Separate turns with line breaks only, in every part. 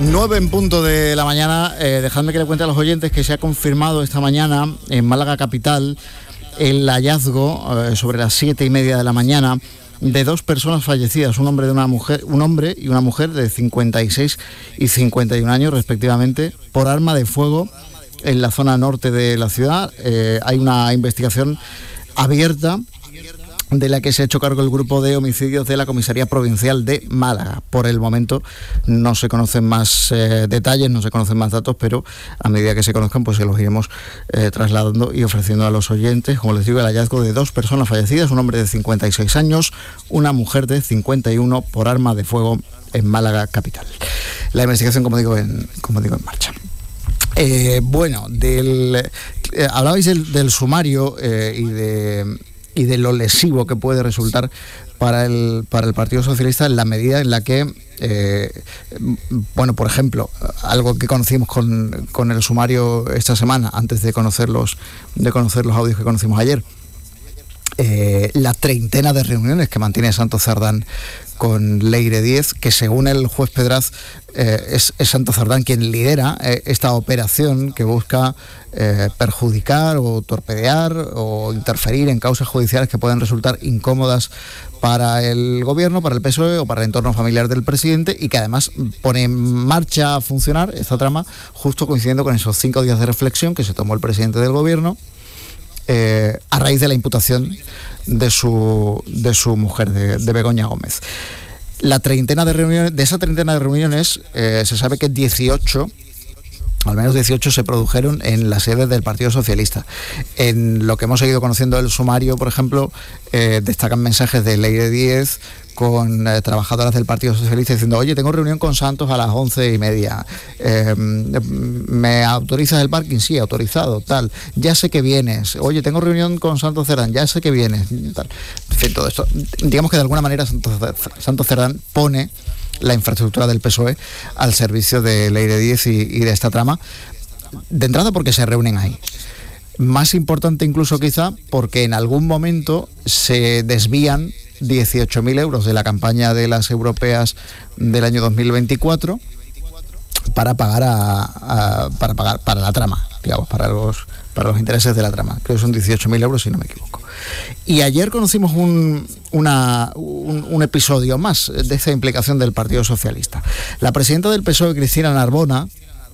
9 en punto de la mañana. Dejadme que le cuente a los oyentes que se ha confirmado esta mañana en Málaga capital el hallazgo sobre las 7:30 de la mañana de 2 personas fallecidas, un hombre y una mujer de 56 y 51 años respectivamente, por arma de fuego en la zona norte de la ciudad. Hay una investigación abierta de la que se ha hecho cargo el grupo de homicidios de la Comisaría Provincial de Málaga. Por el momento no se conocen más detalles, no se conocen más datos, pero a medida que se conozcan pues se los iremos trasladando y ofreciendo a los oyentes. Como les digo, el hallazgo de 2 personas fallecidas, un hombre de 56 años, una mujer de 51 por arma de fuego en Málaga capital. La investigación, como digo, en marcha. Hablabais del sumario y de lo lesivo que puede resultar para el Partido Socialista en la medida en la que, por ejemplo, algo que conocimos con el sumario esta semana, antes de conocer los audios que conocimos ayer, la treintena de reuniones que mantiene Santos Cerdán con Leire Díez, que según el juez Pedraz es Santos Cerdán quien lidera esta operación que busca perjudicar o torpedear o interferir en causas judiciales que pueden resultar incómodas para el gobierno, para el PSOE o para el entorno familiar del presidente, y que además pone en marcha a funcionar esta trama justo coincidiendo con esos 5 días de reflexión que se tomó el presidente del gobierno a raíz de la imputación de su mujer, de Begoña Gómez. De esa treintena de reuniones, se sabe que 18, al menos 18 se produjeron en la sede del Partido Socialista. En lo que hemos seguido conociendo del sumario, por ejemplo, destacan mensajes de Leire Díez con trabajadoras del Partido Socialista diciendo: oye, tengo reunión con Santos a las 11:30, ¿me autorizas el parking? Sí, autorizado, tal, ya sé que vienes. Oye, tengo reunión con Santos Cerdán, ya sé que vienes, tal. En fin, todo esto, digamos que de alguna manera Santos Cerdán pone la infraestructura del PSOE al servicio de Leire Díez y de esta trama, de entrada porque se reúnen ahí. Más importante incluso quizá porque en algún momento se desvían 18.000 euros de la campaña de las europeas del año 2024 para pagar para la trama, digamos, para los intereses de la trama. Creo que son 18.000 euros, si no me equivoco. Y ayer conocimos un episodio más de esta implicación del Partido Socialista. La presidenta del PSOE, Cristina Narbona,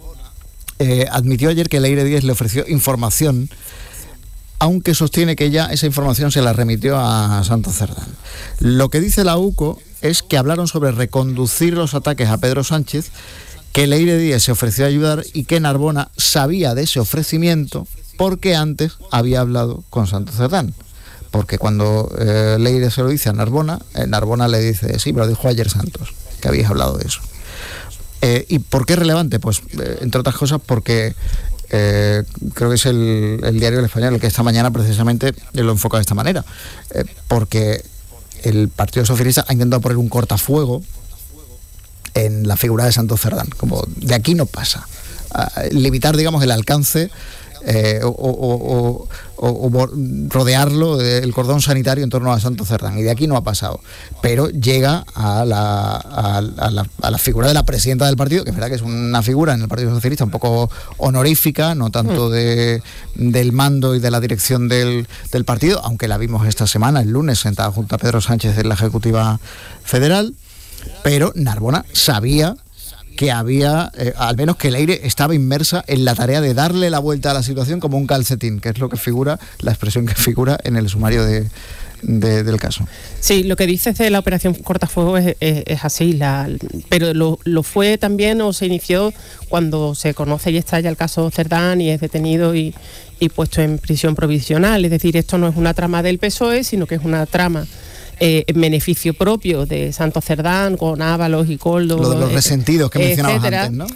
admitió ayer que Leire Díez le ofreció información, aunque sostiene que ya esa información se la remitió a Santos Cerdán. Lo que dice la UCO es que hablaron sobre reconducir los ataques a Pedro Sánchez, que Leire Díez se ofreció a ayudar y que Narbona sabía de ese ofrecimiento porque antes había hablado con Santos Cerdán. Porque cuando Leire se lo dice a Narbona, Narbona le dice: sí, pero dijo ayer Santos, que habéis hablado de eso. ¿Y por qué es relevante? Pues, entre otras cosas, porque creo que es el diario El Español el que esta mañana precisamente lo enfoca de esta manera. Porque el Partido Socialista ha intentado poner un cortafuego en la figura de Santos Cerdán, como de aquí no pasa. Limitar, digamos, el alcance o rodearlo, el cordón sanitario en torno a Santos Cerdán, y de aquí no ha pasado, pero llega a la figura de la presidenta del partido, que es verdad que es una figura en el Partido Socialista un poco honorífica, no tanto del mando y de la dirección del partido, aunque la vimos esta semana, el lunes, sentada junto a Pedro Sánchez en la Ejecutiva Federal. Pero Narbona sabía que había, al menos que Leire estaba inmersa en la tarea de darle la vuelta a la situación como un calcetín, que es lo que figura, la expresión que figura en el sumario del caso.
Sí, lo que dices de la operación Cortafuego es así, pero lo fue también, o se inició cuando se conoce y estalla el caso Cerdán y es detenido y puesto en prisión provisional. Es decir, esto no es una trama del PSOE, sino que es una trama en beneficio propio de Santos Cerdán, con Ábalos y Koldo. Lo de los
resentidos que mencionabas antes, ¿no?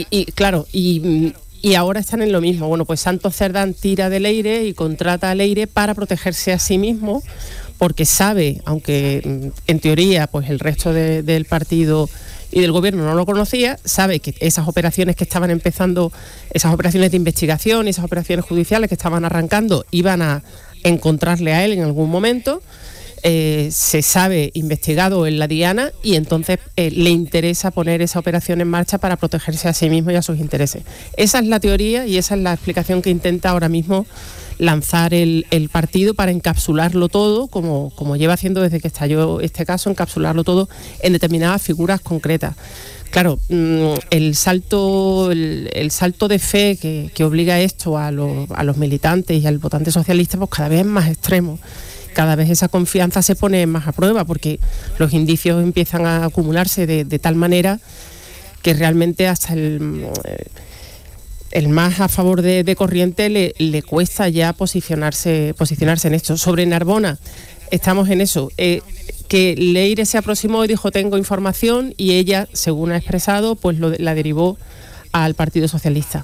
Y ahora están en lo mismo. Bueno, pues Santos Cerdán tira de Leire y contrata a Leire para protegerse a sí mismo, porque sabe, aunque en teoría pues el resto del partido y del gobierno no lo conocía, sabe que esas operaciones que estaban empezando, esas operaciones de investigación, esas operaciones judiciales que estaban arrancando, iban a encontrarle a él en algún momento. se sabe investigado en la diana y entonces le interesa poner esa operación en marcha para protegerse a sí mismo y a sus intereses. Esa es la teoría y esa es la explicación que intenta ahora mismo lanzar el partido para encapsularlo todo, como lleva haciendo desde que estalló este caso, encapsularlo todo en determinadas figuras concretas. Claro, el salto de fe que obliga esto a los militantes y al votante socialista, pues cada vez es más extremo. Cada vez esa confianza se pone más a prueba porque los indicios empiezan a acumularse de tal manera que realmente hasta el más a favor de corriente le cuesta ya posicionarse en esto. Sobre Narbona, estamos en eso. Que Leire se aproximó y dijo tengo información y ella, según ha expresado, pues la derivó al Partido Socialista.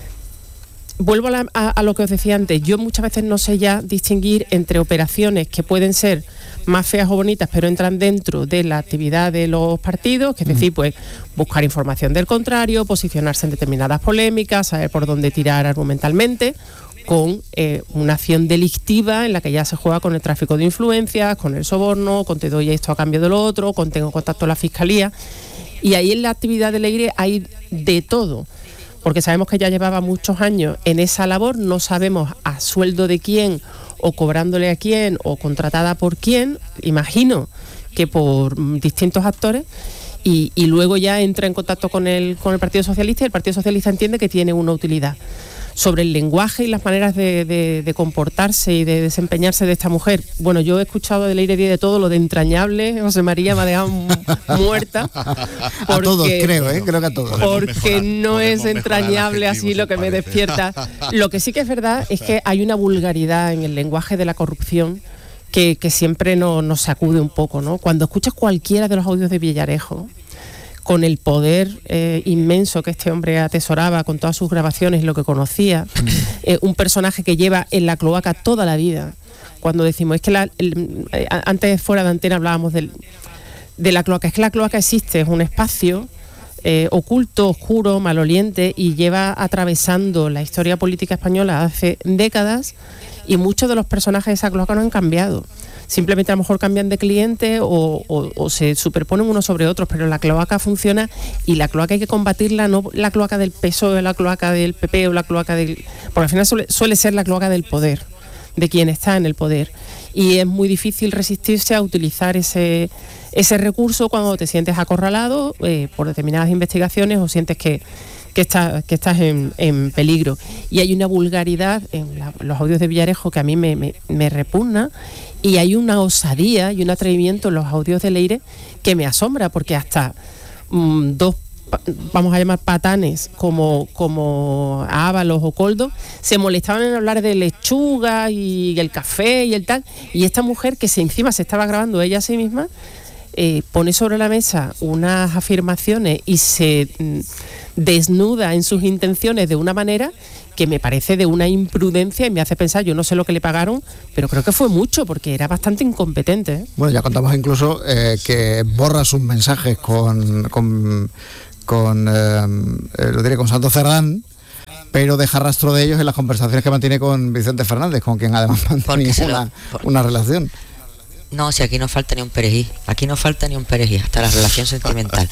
Vuelvo a lo que os decía antes, yo muchas veces no sé ya distinguir entre operaciones que pueden ser más feas o bonitas, pero entran dentro de la actividad de los partidos, que es decir, pues buscar información del contrario, posicionarse en determinadas polémicas, saber por dónde tirar argumentalmente, con una acción delictiva en la que ya se juega con el tráfico de influencias, con el soborno, con te doy esto a cambio de lo otro, con tengo contacto con la Fiscalía. Y ahí en la actividad de Leire hay de todo, porque sabemos que ya llevaba muchos años en esa labor, no sabemos a sueldo de quién o cobrándole a quién o contratada por quién, imagino que por distintos actores, y luego ya entra en contacto con el Partido Socialista y el Partido Socialista entiende que tiene una utilidad. Sobre el lenguaje y las maneras de comportarse y de desempeñarse de esta mujer. Bueno, yo he escuchado de Leire Díez de todo, lo de entrañable, José María me ha dejado muerta.
A todos, creo que a todos.
Porque no es entrañable así lo que me despierta. Lo que sí que es verdad es que hay una vulgaridad en el lenguaje de la corrupción que siempre nos sacude un poco, ¿no? Cuando escuchas cualquiera de los audios de Villarejo, con el poder inmenso que este hombre atesoraba, con todas sus grabaciones y lo que conocía, un personaje que lleva en la cloaca toda la vida. Cuando decimos, es que antes fuera de antena hablábamos de la cloaca, es que la cloaca existe, es un espacio oculto, oscuro, maloliente y lleva atravesando la historia política española hace décadas y muchos de los personajes de esa cloaca no han cambiado. Simplemente a lo mejor cambian de cliente o se superponen unos sobre otros, pero la cloaca funciona y la cloaca hay que combatirla, no la cloaca del PSOE, la cloaca del PP o la cloaca del... Porque al final suele ser la cloaca del poder, de quien está en el poder. Y es muy difícil resistirse a utilizar ese recurso cuando te sientes acorralado por determinadas investigaciones o sientes que estás en peligro. Y hay una vulgaridad en los audios de Villarejo que a mí me repugna, y hay una osadía y un atrevimiento en los audios de Leire que me asombra, porque hasta dos, vamos a llamar patanes, como Ábalos o Coldo, se molestaban en hablar de lechuga y el café y el tal, y esta mujer que encima se estaba grabando ella a sí misma, pone sobre la mesa unas afirmaciones y se desnuda en sus intenciones de una manera que me parece de una imprudencia y me hace pensar, yo no sé lo que le pagaron, pero creo que fue mucho porque era bastante incompetente, ¿eh?
Bueno, ya contamos incluso que borra sus mensajes con Santos Cerdán, pero deja rastro de ellos en las conversaciones que mantiene con Vicente Fernández, con quien además mantiene una relación.
No, si aquí no falta ni un perejil, hasta la relación sentimental.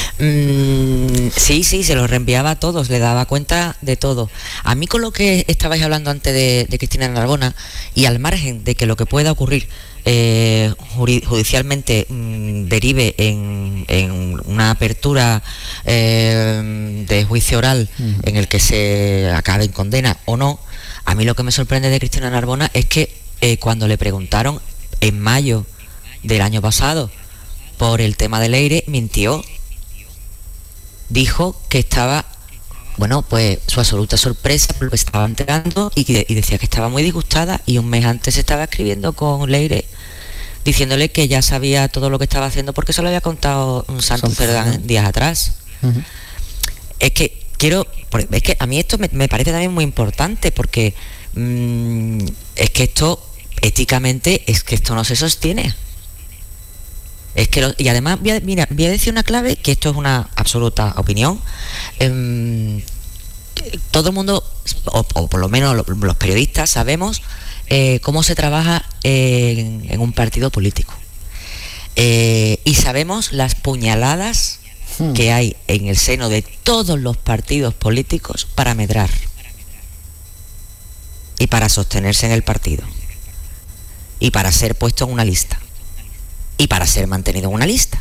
Sí, se los reenviaba a todos, le daba cuenta de todo. A mí, con lo que estabais hablando antes de Cristina Narbona, y al margen de que lo que pueda ocurrir judicialmente derive en una apertura de juicio oral en el que se acabe en condena o no, a mí lo que me sorprende de Cristina Narbona es que cuando le preguntaron en mayo del año pasado por el tema de Leire, mintió. Dijo que estaba, bueno, pues su absoluta sorpresa por lo que estaba enterando y decía que estaba muy disgustada, y un mes antes estaba escribiendo con Leire diciéndole que ya sabía todo lo que estaba haciendo porque se lo había contado un Santos Cerdán días atrás. Es que a mí esto me parece también muy importante porque es que esto éticamente es que esto no se sostiene. Es que y además voy a decir una clave, que esto es una absoluta opinión. todo el mundo, o por lo menos los periodistas, sabemos cómo se trabaja en un partido político. Y sabemos las puñaladas que hay en el seno de todos los partidos políticos para medrar y para sostenerse en el partido y para ser puesto en una lista y para ser mantenido en una lista.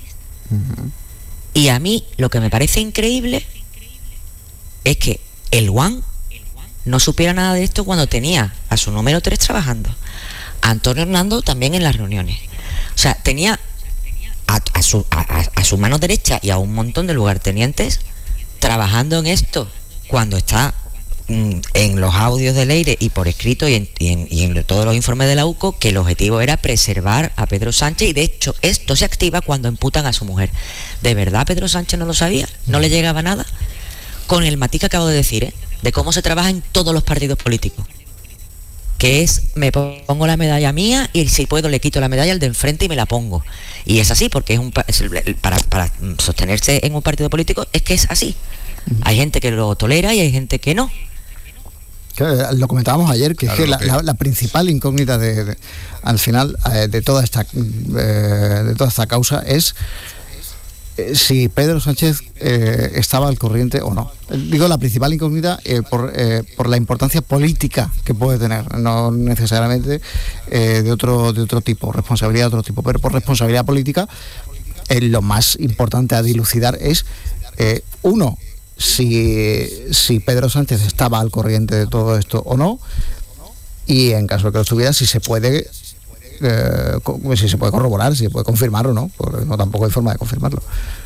Y a mí lo que me parece increíble es que el Guan no supiera nada de esto cuando tenía a su número 3 trabajando, a Antonio Hernando también en las reuniones. O sea, tenía a su mano derecha y a un montón de lugartenientes trabajando en esto, cuando está en los audios de Leire y por escrito y en todos los informes de la UCO, que el objetivo era preservar a Pedro Sánchez, y de hecho esto se activa cuando imputan a su mujer. ¿De verdad Pedro Sánchez no lo sabía? ¿No le llegaba nada? Con el matiz que acabo de decir, de cómo se trabaja en todos los partidos políticos, que es, me pongo la medalla mía y si puedo le quito la medalla al de enfrente y me la pongo. Y es así, porque para sostenerse en un partido político es que es así. Hay gente que lo tolera y hay gente que no.
Lo comentábamos ayer, que claro, es que la principal incógnita al final de toda esta causa es si Pedro Sánchez estaba al corriente o no. Digo, la principal incógnita por la importancia política que puede tener, no necesariamente de otro tipo, responsabilidad de otro tipo, pero por responsabilidad política lo más importante a dilucidar es uno, si Pedro Sánchez estaba al corriente de todo esto o no, y en caso de que lo estuviera, si se puede corroborar, si se puede confirmar o no, porque no tampoco hay forma de confirmarlo.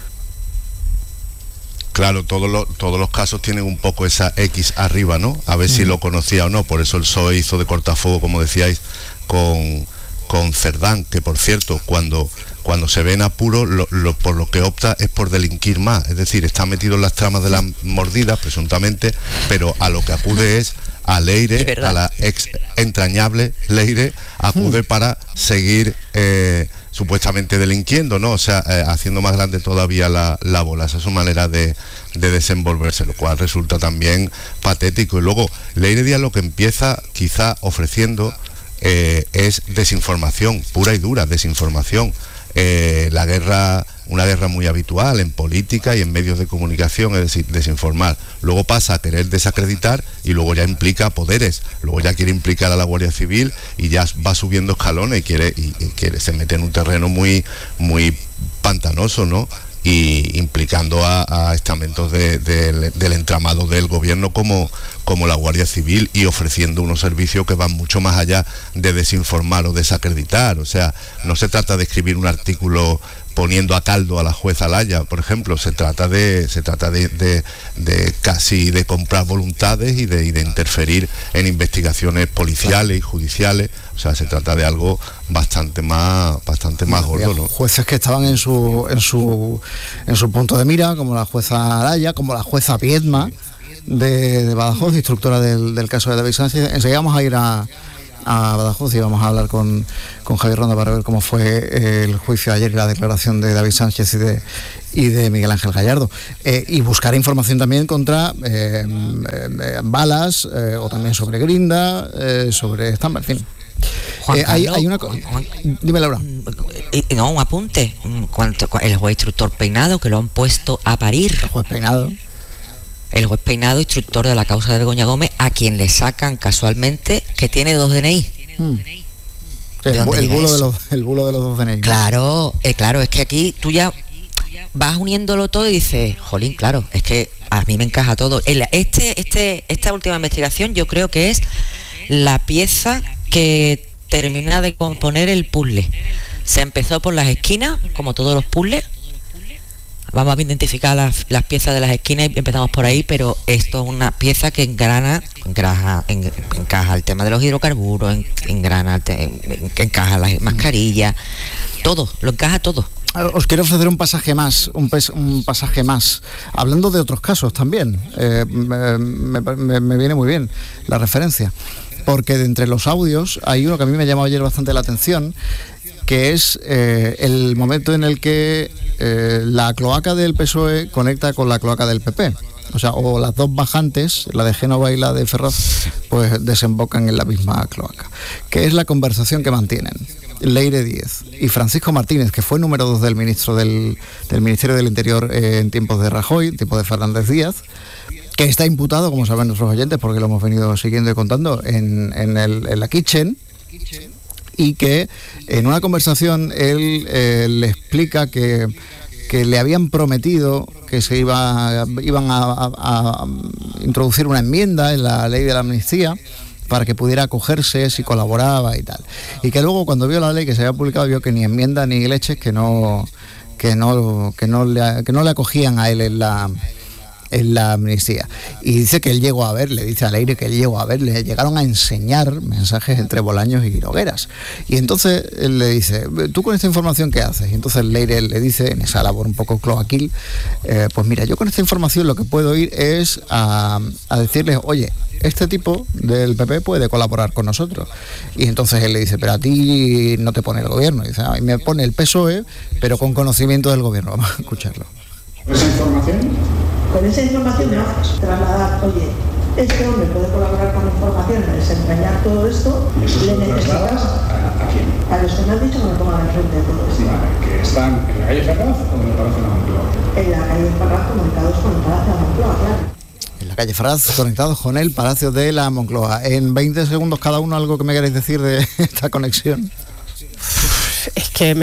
Claro, todos los casos tienen un poco esa X arriba, ¿no? A ver si lo conocía o no. Por eso el PSOE hizo de cortafuego, como decíais, con Cerdán, que por cierto, cuando se ve en apuro, por lo que opta es por delinquir más. Es decir, está metido en las tramas de las mordidas, presuntamente, pero a lo que acude es a Leire, a la ex entrañable Leire, acude para seguir supuestamente delinquiendo, ¿no? O sea, haciendo más grande todavía la bola. Esa es su manera de desenvolverse, lo cual resulta también patético. Y luego, Leire Díaz lo que empieza quizá ofreciendo es desinformación, pura y dura desinformación. Una guerra muy habitual en política y en medios de comunicación, es decir, desinformar. Luego pasa a querer desacreditar y luego ya implica poderes, luego ya quiere implicar a la Guardia Civil y ya va subiendo escalones y quiere se mete en un terreno muy, muy pantanoso, ¿no? Y implicando a estamentos del entramado del gobierno como la Guardia Civil, y ofreciendo unos servicios que van mucho más allá de desinformar o desacreditar. O sea, no se trata de escribir un artículo poniendo a caldo a la jueza Laya, por ejemplo. Se trata de casi de comprar voluntades y de interferir en investigaciones policiales y judiciales. O sea, se trata de algo bastante más gordo, ¿no?
Jueces que estaban en su punto de mira, como la jueza Laya, como la jueza Viedma de Badajoz, instructora del caso de David Sánchez. Enseguida vamos a ir a Badajoz y vamos a hablar con Javier Ronda para ver cómo fue el juicio ayer y la declaración de David Sánchez y de Miguel Ángel Gallardo, y buscar información también contra Balas, o también sobre Grinda, sobre Estamba, en fin. Hay una cosa. Dime, Laura.
No, un apunte. El juez instructor Peinado, que lo han puesto a parir. El juez Peinado, instructor de la causa de Begoña Gómez, a quien le sacan casualmente que tiene 2 DNI.
El bulo de los 2 DNI.
Claro, es que aquí tú ya vas uniéndolo todo y dices, jolín, claro, es que a mí me encaja todo. Esta última investigación yo creo que es la pieza que termina de componer el puzzle. Se empezó por las esquinas, como todos los puzzles. Vamos a identificar las piezas de las esquinas y empezamos por ahí, pero esto es una pieza que encaja el tema de los hidrocarburos, encaja las mascarillas, todo, lo encaja todo.
Os quiero ofrecer un pasaje más, hablando de otros casos también. Me viene muy bien la referencia, porque de entre los audios hay uno que a mí me llamó ayer bastante la atención, que es el momento en el que la cloaca del PSOE conecta con la cloaca del PP. o sea, o las dos bajantes, la de Génova y la de Ferraz, pues desembocan en la misma cloaca. Que es la conversación que mantienen Leire Díez y Francisco Martínez, que fue número 2 del ministro del Ministerio del Interior en tiempos de Rajoy, en tiempos de Fernández Díaz, que está imputado, como saben nuestros oyentes, porque lo hemos venido siguiendo y contando, en la Kitchen, y que en una conversación él le explica que le habían prometido que se iban a introducir una enmienda en la ley de la amnistía para que pudiera acogerse si colaboraba y tal. Y que luego, cuando vio la ley que se había publicado, vio que ni enmienda ni leches, que no le acogían a él en la amnistía. Y dice que él llegó a ver, le dice a Leire que él llegó a ver, le llegaron a enseñar mensajes entre Bolaños y Nogueras. Y entonces él le dice, ¿tú con esta información qué haces? Y entonces Leire le dice, en esa labor un poco cloaquil, pues mira, yo con esta información lo que puedo ir es a decirles, oye, este tipo del PP puede colaborar con nosotros. Y entonces él le dice, pero a ti no te pone el gobierno. Y dice, a mí me pone el PSOE, pero con conocimiento del gobierno. Vamos a escucharlo.
¿Esa información? Con esa información me haces trasladar, oye, este hombre puede colaborar con la información, desentrañar todo esto, le necesitas
¿a quién?
A los que me han dicho que me pongan al frente de todo esto.
Vale, ¿que están en la calle Ferraz o en el Palacio de la Moncloa?
En la calle Ferraz, comunicados con el Palacio de la Moncloa, claro.
En la calle Ferraz, conectados con el Palacio de la Moncloa. En 20 segundos cada uno, algo que me queréis decir de esta conexión.
Es que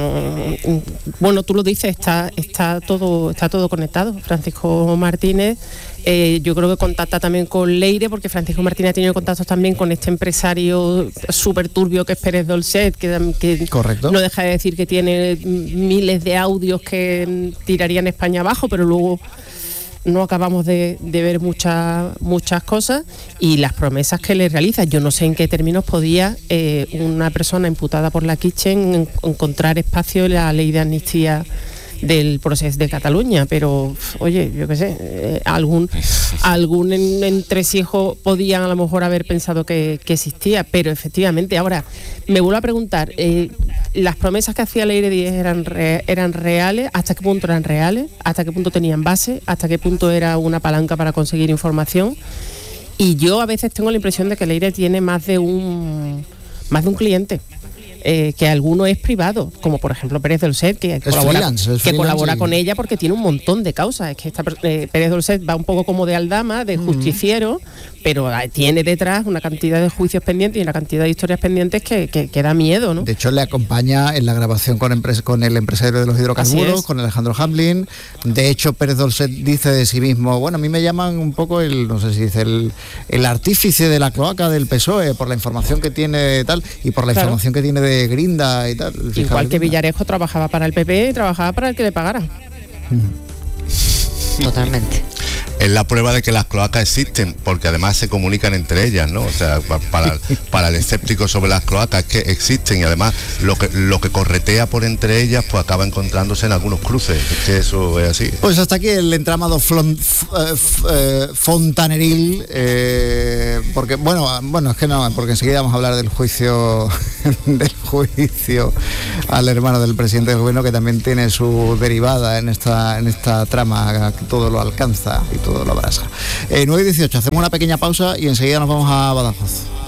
bueno, tú lo dices, está todo conectado. Francisco Martínez, yo creo que contacta también con Leire, porque Francisco Martínez ha tenido contactos también con este empresario súper turbio que es Pérez Dolcet, que
correcto,
no deja de decir que tiene miles de audios que tirarían España abajo, pero luego no acabamos de ver muchas cosas, y las promesas que le realiza. Yo no sé en qué términos podía una persona imputada por la Kitchen encontrar espacio en la ley de amnistía del proceso de Cataluña, pero oye, yo qué sé, algún entresijo podían a lo mejor haber pensado que existía, pero efectivamente. Ahora me vuelvo a preguntar, las promesas que hacía Leire Díez eran reales, ¿hasta qué punto eran reales? ¿Hasta qué punto tenían base? ¿Hasta qué punto era una palanca para conseguir información? Y yo a veces tengo la impresión de que Leire tiene más de un cliente. Que alguno es privado, como por ejemplo Pérez Dolcet, que colabora con ella porque tiene un montón de causas. Es que Pérez Dolcet va un poco como de aldama, de justiciero, pero tiene detrás una cantidad de juicios pendientes y una cantidad de historias pendientes que da miedo, ¿no?
De hecho, le acompaña en la grabación con el empresario de los hidrocarburos, con Alejandro Hamlin. De hecho, Pérez Dolcet dice de sí mismo, bueno, a mí me llaman un poco no sé si dice el artífice de la cloaca del PSOE, por la información que tiene tal, y por la información que tiene de Grinda y tal.
Igual que Villarejo trabajaba para el PP y trabajaba para el que le pagara.
Totalmente.
Es la prueba de que las cloacas existen, porque además se comunican entre ellas, ¿no? O sea, para el escéptico sobre las cloacas, es que existen, y además lo que corretea por entre ellas, pues acaba encontrándose en algunos cruces. Es que eso es así.
Pues hasta aquí el entramado fontaneril, porque bueno, es que no, porque enseguida vamos a hablar del juicio al hermano del presidente del gobierno, que también tiene su derivada en esta trama, que todo lo alcanza y todo lo abraza. 9:18, hacemos una pequeña pausa y enseguida nos vamos a Badajoz.